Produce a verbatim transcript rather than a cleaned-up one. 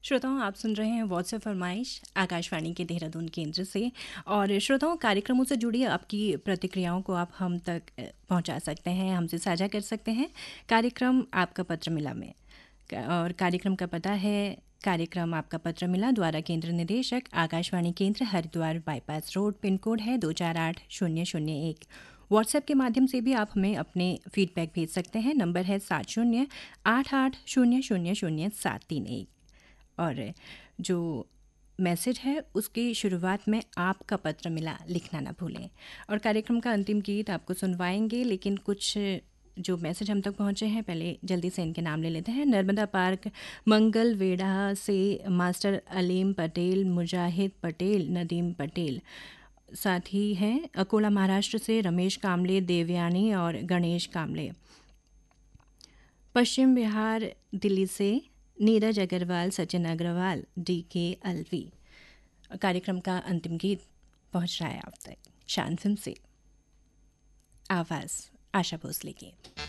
श्रोताओं, आप सुन रहे हैं व्हाट्सएप फरमाइश आकाशवाणी के देहरादून केंद्र से। और श्रोताओं, कार्यक्रमों से जुड़ी आपकी प्रतिक्रियाओं को आप हम तक अ, पहुंचा सकते हैं, हमसे साझा कर सकते हैं कार्यक्रम आपका पत्र मिला में। क- और कार्यक्रम का पता है कार्यक्रम आपका पत्र मिला, द्वारा केंद्र निदेशक आकाशवाणी केंद्र, Haridwar bypass road, pin code है दो चार आठ शून्य शून्य एक। व्हाट्सएप के माध्यम से भी आप हमें अपने फीडबैक भेज सकते हैं। नंबर है सात शून्य आठ आठ शून्य शून्य शून्य सात तीन एक। और जो मैसेज है उसकी शुरुआत में आपका पत्र मिला लिखना ना भूलें। और कार्यक्रम का अंतिम गीत आपको सुनवाएंगे, लेकिन कुछ जो मैसेज हम तक पहुंचे हैं पहले जल्दी से इनके नाम ले लेते हैं। नर्मदा पार्क मंगल वेढ़ा से मास्टर अलीम पटेल, मुजाहिद पटेल, नदीम पटेल, साथ ही हैं अकोला महाराष्ट्र से रमेश कामले, देवयानी और गणेश कामले। पश्चिम बिहार दिल्ली से नीरज अग्रवाल, सचिन अग्रवाल, डी के अलवी। कार्यक्रम का अंतिम गीत पहुंच रहा है आप तक शान फिल्म से, आवाज़ आशा भोसले की।